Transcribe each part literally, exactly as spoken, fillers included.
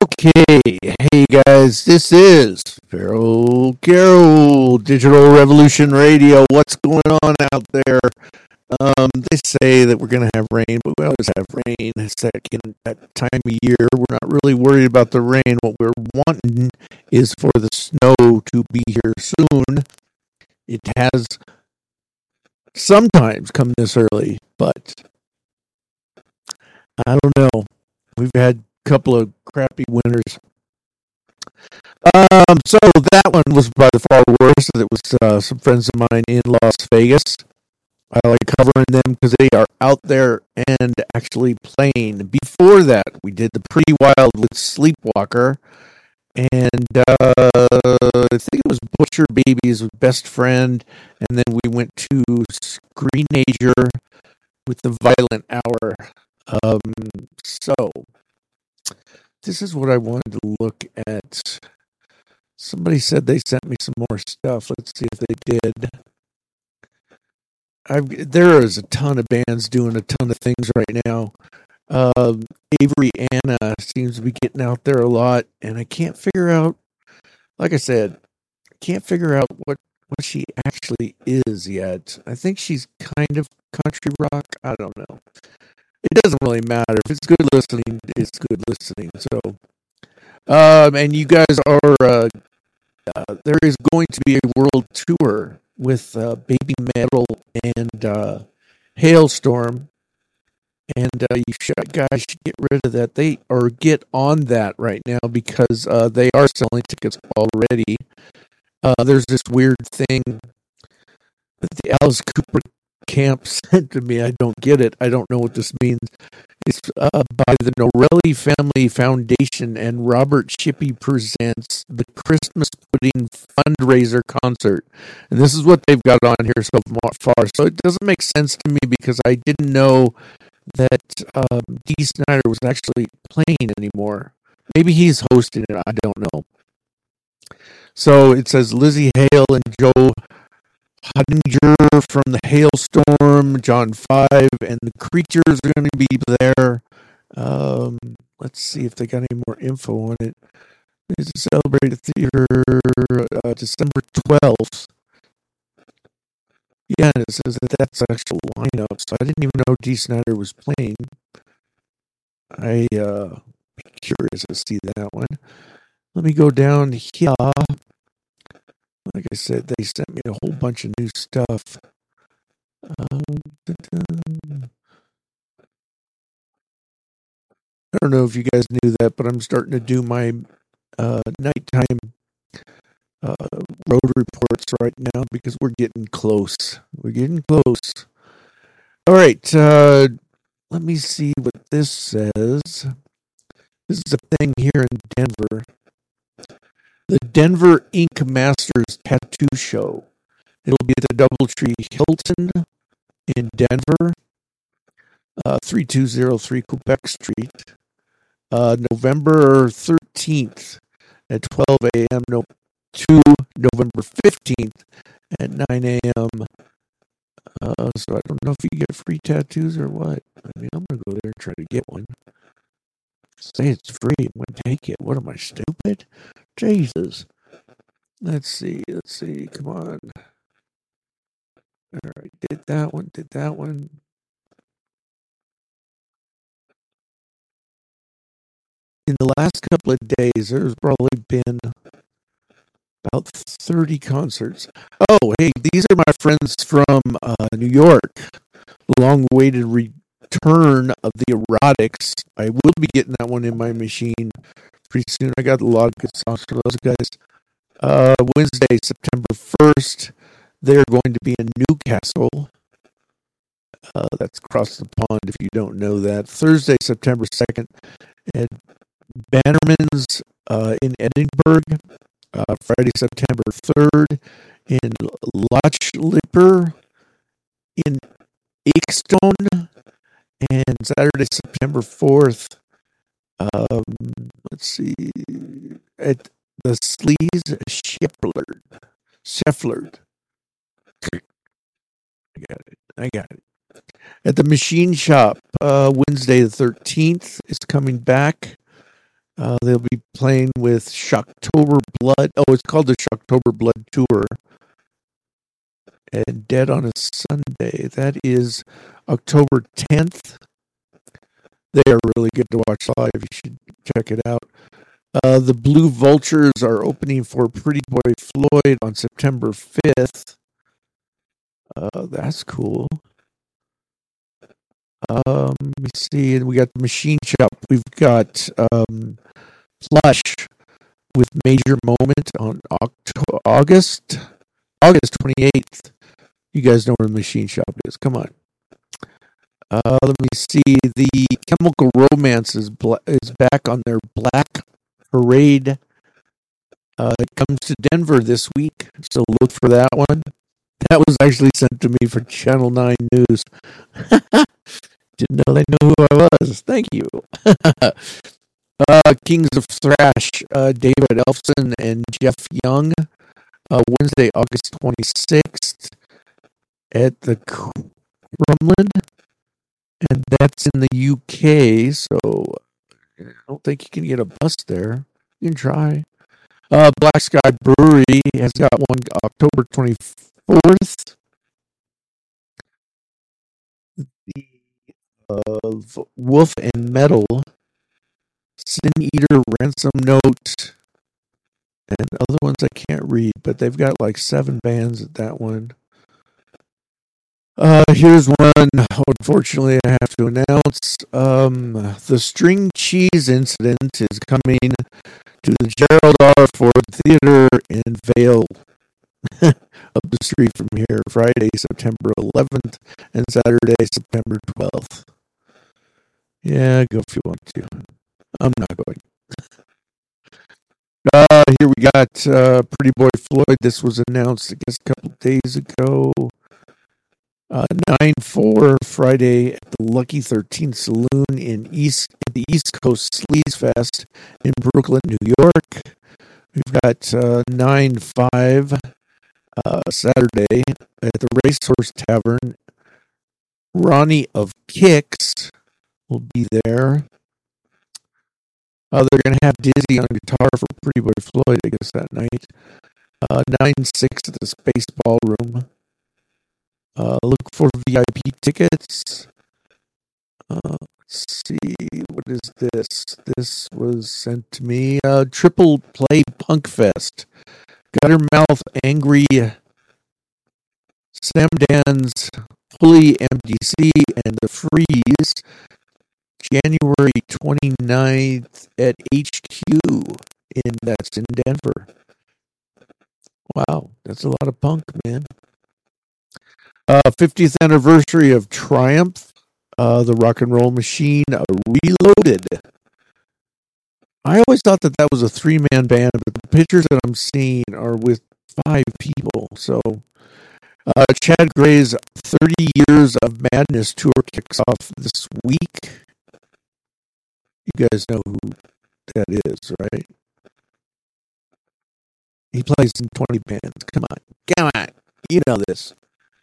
Okay, hey guys, this is Pharaoh Carroll, Digital Revolution Radio. What's going on out there? Um, they say that we're going to have rain, but we always have rain. It's that, that time of year. We're not really worried about the rain. What we're wanting is for the snow to be here soon. It has sometimes come this early, but I don't know. We've had a couple of crappy winters. Um, so that one was by the far worst. It was uh, some friends of mine in Las Vegas. I like covering them because they are out there and actually playing. Before that, we did the Pretty Wild with Sleepwalker, and uh, I think it was Butcher Babies with Best Friend, and then we went to Screenager with the Violent Hour. Um, so this is what I wanted to look at. Somebody said they sent me some more stuff. Let's see if they did. I've, there is a ton of bands doing a ton of things right now. Uh, Avery Anna seems to be getting out there a lot, and I can't figure out, like I said, I can't figure out what, what she actually is yet. I think she's kind of country rock. I don't know. It doesn't really matter. If it's good listening, it's good listening. So, um, and you guys are, uh, uh, there is going to be a world tour with uh, Baby Metal and uh, Hailstorm, and uh, you should, guys should get rid of that. They or get on that right now because uh, they are selling tickets already. Uh, there's this weird thing that the Alice Cooper camp sent to me. I don't get it. I don't know what this means. It's uh, by the Norelli Family Foundation, and Robert Shippey presents the Christmas Pudding Fundraiser Concert. And this is what they've got on here so far. So it doesn't make sense to me because I didn't know that um, Dee Snider was actually playing anymore. Maybe he's hosting it. I don't know. So it says Lizzie Hale and Joe Hodinger from the Hailstorm, John Five, and the Creatures are going to be there. Um, let's see if they got any more info on it. It's a celebrated theater, uh, December twelfth. Yeah, and it says that that's the actual lineup, so I didn't even know Dee Snider was playing. I uh, be curious to see that one. Let me go down here. Like I said, they sent me a whole bunch of new stuff. Um, I don't know if you guys knew that, but I'm starting to do my uh, nighttime uh, road reports right now because we're getting close. We're getting close. All right. Uh, let me see what this says. This is a thing here in Denver. The Denver Ink Masters Tattoo Show. It'll be at the Doubletree Hilton in Denver, uh, three two zero three Quebec Street, uh, November thirteenth at twelve a.m. No, to November fifteenth at nine a.m. Uh, so I don't know if you get free tattoos or what. I mean, I'm going to go there and try to get one. Say it's free. I'm going to take it. What am I, stupid? Jesus. Let's see. Let's see. Come on. All right. Did that one. Did that one. In the last couple of days, there's probably been about thirty concerts. Oh, hey, these are my friends from uh, New York. Long-awaited return of the Erotics. I will be getting that one in my machine pretty soon. I got a lot of good songs for those guys. Uh, Wednesday, September first, they're going to be in Newcastle. Uh, that's across the pond if you don't know that. Thursday, September second, at Bannerman's uh, in Edinburgh. Uh, Friday, September third, in Lochlipper in Ilkeston. And Saturday, September fourth, um, let's see, at the Sleaze Shefflord. Shefflord. I got it. I got it. At the Machine Shop, uh, Wednesday the thirteenth is coming back. Uh, they'll be playing with Shocktober Blood. Oh, it's called the Shocktober Blood Tour. And Dead on a Sunday. That is October tenth. They are really good to watch live. You should check it out. Uh, the Blue Vultures are opening for Pretty Boy Floyd on September fifth. Uh, that's cool. Um, let me see. And we got the Machine Shop. We've got um, Plush with Major Moment on October, August August twenty-eighth. You guys know where the Machine Shop is. Come on. Uh, let me see. The Chemical Romance is, bla- is back on their Black Parade. Uh, it comes to Denver this week, so look for that one. That was actually sent to me for Channel nine News. Didn't know they knew who I was. Thank you. uh, Kings of Thrash, uh, David Elfson and Jeff Young. Uh, Wednesday, August twenty-sixth at the Crumlin. And that's in the U K, so I don't think you can get a bus there. You can try. Uh, Black Sky Brewery has got one October twenty-fourth. The of Wolf and Metal, Sin Eater, Ransom Note, and other ones I can't read, but they've got like seven bands at that one. Uh, here's one, unfortunately, I have to announce. Um, the String Cheese Incident is coming to the Gerald R. Ford Theater in Vale, up the street from here, Friday, September eleventh, and Saturday, September twelfth. Yeah, go if you want to. I'm not going. Uh, here we got uh, Pretty Boy Floyd. This was announced, I guess, a couple days ago. Uh, nine four Friday at the Lucky thirteen Saloon in East at the East Coast Sleaze Fest in Brooklyn, New York. We've got uh, nine five uh, Saturday at the Racehorse Tavern. Ronnie of Kicks will be there. Uh, they're going to have Dizzy on guitar for Pretty Boy Floyd, I guess, that night. Uh, nine six at the Space Ballroom. Uh, look for V I P tickets. Uh, let's see, what is this? This was sent to me. Uh, Triple Play Punk Fest. Guttermouth, Angry, Sam Dan's, Fully M D C, and The Freeze. January twenty-ninth at H Q. In, that's in Denver. Wow, that's a lot of punk, man. Uh, fiftieth anniversary of Triumph, uh, the Rock and Roll Machine uh, Reloaded. I always thought that that was a three-man band, but the pictures that I'm seeing are with five people. So, uh, Chad Gray's thirty Years of Madness tour kicks off this week. You guys know who that is, right? He plays in twenty bands. Come on. Come on. You know this.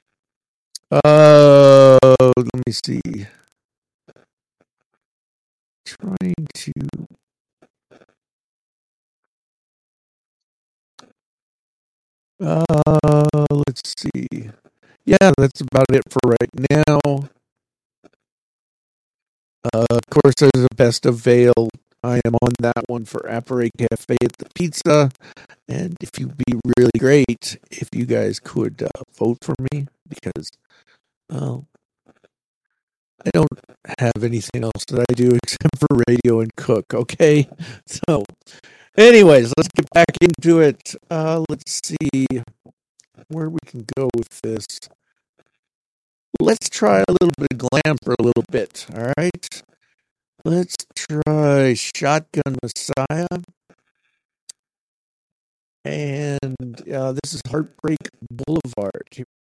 Uh, let me see. Trying to. Uh, let's see. Yeah, that's about it for right now. Uh, of course, there's a Best of Vale. I am on that one for Apparay Cafe at the Pizza. And if you'd be really great if you guys could uh, vote for me, because uh, I don't have anything else that I do except for radio and cook, okay? So, anyways, let's get back into it. Uh, let's see where we can go with this. Let's try a little bit of glam for a little bit, all right? Let's try Shotgun Messiah. And uh, this is Heartbreak Boulevard. Here